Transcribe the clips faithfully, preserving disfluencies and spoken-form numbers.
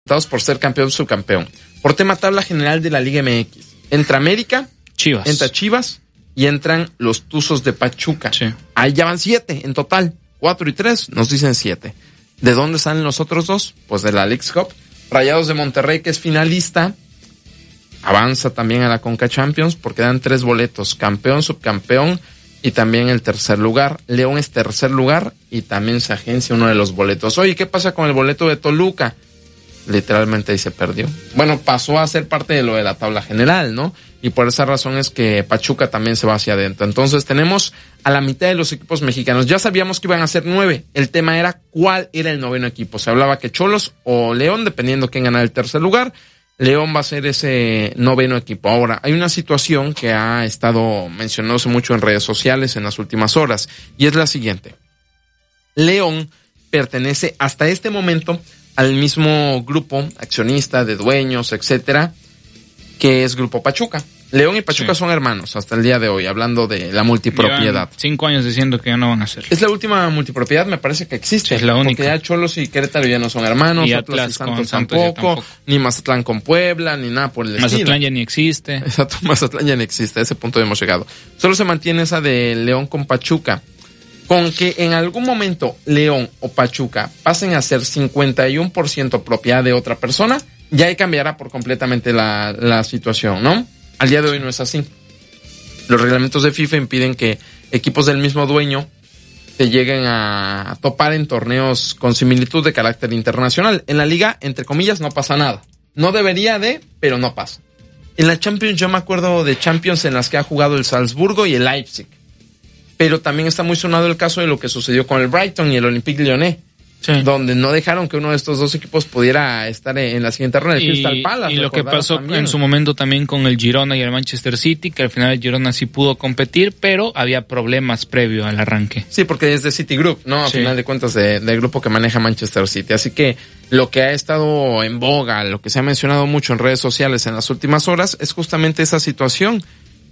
resultados por ser campeón subcampeón. Por tema tabla general de la Liga M X. Entra América, Chivas. Entra Chivas y entran los Tuzos de Pachuca. Sí. Ahí ya van siete en total. Cuatro y tres nos dicen siete. ¿De dónde salen los otros dos? Pues de la Leagues Cup. Rayados de Monterrey, que es finalista, avanza también a la Conca Champions porque dan tres boletos, campeón, subcampeón y también el tercer lugar. León es tercer lugar y también se agencia uno de los boletos. Oye, ¿qué pasa con el boleto de Toluca? Literalmente ahí se perdió. Bueno, pasó a ser parte de lo de la tabla general, ¿no? Y por esa razón es que Pachuca también se va hacia adentro. Entonces tenemos a la mitad de los equipos mexicanos. Ya sabíamos que iban a ser nueve. El tema era cuál era el noveno equipo. Se hablaba que Cholos o León, dependiendo quién ganara el tercer lugar. León va a ser ese noveno equipo. Ahora, hay una situación que ha estado mencionándose mucho en redes sociales en las últimas horas, y es la siguiente. León pertenece hasta este momento al mismo grupo accionista de dueños, etcétera, que es Grupo Pachuca. León y Pachuca sí. son hermanos hasta el día de hoy, hablando de la multipropiedad. Llevan cinco años diciendo que ya no van a ser. Es la última multipropiedad, me parece que existe. Sí, es la única. Porque ya Cholos y Querétaro ya no son hermanos, y Atlas, Atlas y Santos, Santos tampoco, tampoco, ni Mazatlán con Puebla, ni nada por el estilo. Mazatlán ya ni existe. Exacto, Mazatlán ya ni existe, a ese punto hemos llegado. Solo se mantiene esa de León con Pachuca. Con que en algún momento León o Pachuca pasen a ser cincuenta y uno por ciento propiedad de otra persona, ya ahí cambiará por completamente la, la situación, ¿no? Al día de hoy no es así. Los reglamentos de FIFA impiden que equipos del mismo dueño se lleguen a topar en torneos con similitud de carácter internacional. En la liga, entre comillas, no pasa nada. No debería de, pero no pasa. En la Champions, yo me acuerdo de Champions en las que ha jugado el Salzburgo y el Leipzig. Pero también está muy sonado el caso de lo que sucedió con el Brighton y el Olympique Lyonnais. Sí. Donde no dejaron que uno de estos dos equipos pudiera estar en la siguiente ronda. El Crystal Palace. Y lo que pasó también en su momento también con el Girona y el Manchester City, que al final el Girona sí pudo competir, pero había problemas previo al arranque. Sí, porque es de Citigroup, ¿no? A sí. final de cuentas de, del grupo que maneja Manchester City. Así que lo que ha estado en boga, lo que se ha mencionado mucho en redes sociales en las últimas horas, es justamente esa situación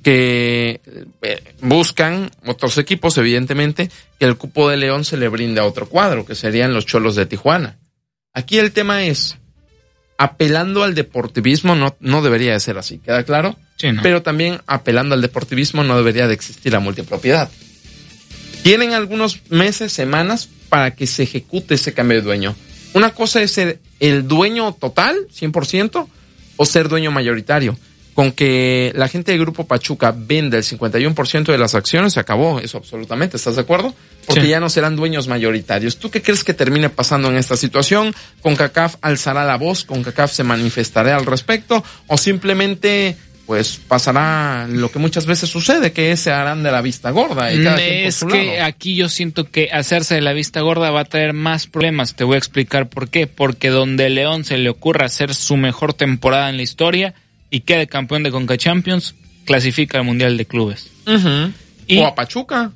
que eh, buscan otros equipos, evidentemente, que el cupo de León se le brinde a otro cuadro, que serían los Cholos de Tijuana. Aquí el tema es, apelando al deportivismo, no, no debería de ser así, ¿queda claro? Sí, no. Pero también apelando al deportivismo no debería de existir la multipropiedad. Tienen algunos meses, semanas, para que se ejecute ese cambio de dueño. Una cosa es ser el dueño total, cien por ciento, o ser dueño mayoritario. Con que la gente del Grupo Pachuca venda el cincuenta y uno por ciento de las acciones, se acabó eso absolutamente, ¿estás de acuerdo? Porque sí. ya no serán dueños mayoritarios. ¿Tú qué crees que termine pasando en esta situación? ¿CONCACAF alzará la voz? ¿CONCACAF se manifestará al respecto? ¿O simplemente pues pasará lo que muchas veces sucede, que se harán de la vista gorda? Y cada quien por es su que lado? Aquí yo siento que hacerse de la vista gorda va a traer más problemas. Te voy a explicar por qué. Porque donde León se le ocurra hacer su mejor temporada en la historia y quede campeón de Conca Champions, clasifica al Mundial de Clubes. Uh-huh. Y, o a Pachuca.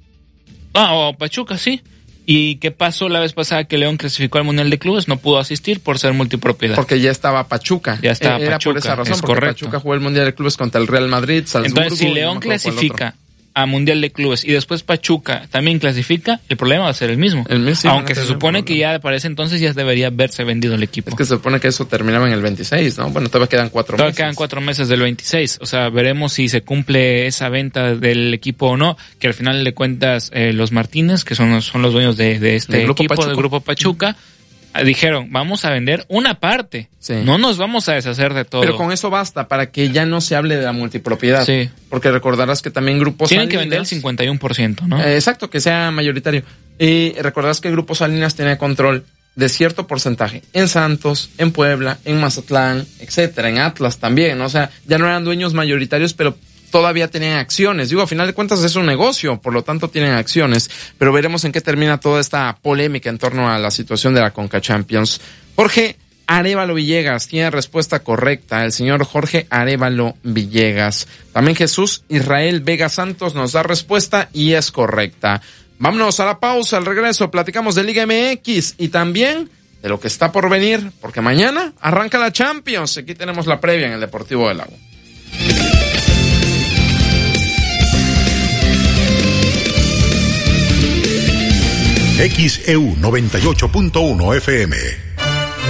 Ah, o a Pachuca, sí. ¿Y qué pasó la vez pasada que León clasificó al Mundial de Clubes? No pudo asistir por ser multipropiedad. Porque ya estaba Pachuca. Ya estaba Era Pachuca, por esa razón, es porque correcto. Pachuca jugó el Mundial de Clubes contra el Real Madrid, Salzburgo. Entonces, si León no clasifica a Mundial de Clubes y después Pachuca también clasifica, el problema va a ser el mismo. El mismo sí, aunque se supone que ya para ese entonces ya debería haberse vendido el equipo. Es que se supone que eso terminaba en el veintiséis, ¿no? Bueno, todavía quedan cuatro todavía meses. Todavía quedan cuatro meses del veintiséis. O sea, veremos si se cumple esa venta del equipo o no, que al final de cuentas eh, los Martínez, que son los, son los dueños de, de este equipo, Pachuca. del Grupo Pachuca, dijeron, vamos a vender una parte, sí. no nos vamos a deshacer de todo. Pero con eso basta, para que ya no se hable de la multipropiedad. Sí. Porque recordarás que también Grupo Tienen Salinas... que vender el cincuenta y uno por ciento, ¿no? Eh, exacto, que sea mayoritario. Y recordarás que Grupo Salinas tenía control de cierto porcentaje en Santos, en Puebla, en Mazatlán, etcétera, en Atlas también, ¿no? O sea, ya no eran dueños mayoritarios, pero todavía tenían acciones. Digo, a final de cuentas es un negocio, por lo tanto tienen acciones, pero veremos en qué termina toda esta polémica en torno a la situación de la Conca Champions. Jorge Arévalo Villegas tiene respuesta correcta, el señor Jorge Arévalo Villegas. También Jesús Israel Vega Santos nos da respuesta y es correcta. Vámonos a la pausa, al regreso platicamos de Liga M X y también de lo que está por venir, porque mañana arranca la Champions. Aquí tenemos la previa en el Deportivo del Lago. X E U noventa y ocho punto uno F M.